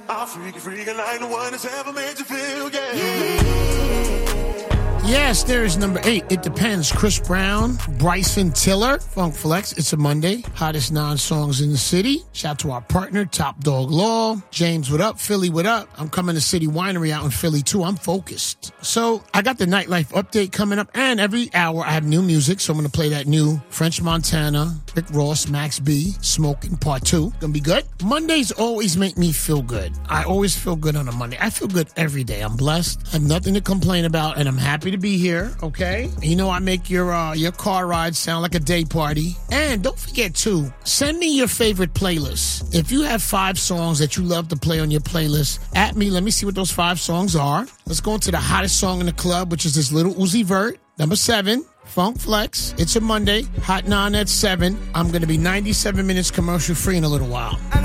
I'll freak like no one has ever made you feel, yeah. Yes, there is number 8. It Depends. Chris Brown, Bryson Tiller, Funk Flex. It's a Monday. Hottest 9 songs in the city. Shout out to our partner, Top Dog Law. James, what up? Philly, what up? I'm coming to City Winery out in Philly, too. I'm focused. So I got the nightlife update coming up, and every hour I have new music, so I'm going to play that new French Montana, Rick Ross, Max B, Smoking Part 2. Gonna be good. Mondays always make me feel good. I always feel good on a Monday. I feel good every day. I'm blessed. I have nothing to complain about, and I'm happy to be here, okay? You know I make your car ride sound like a day party. And don't forget, too, send me your favorite playlist. If you have 5 songs that you love to play on your playlist, at me, let me see what those 5 songs are. Let's go into the hottest song in the club, which is this Little Uzi Vert, number 7. Funk Flex. It's a Monday. Hot 9 at 7. I'm going to be 97 minutes commercial free in a little while.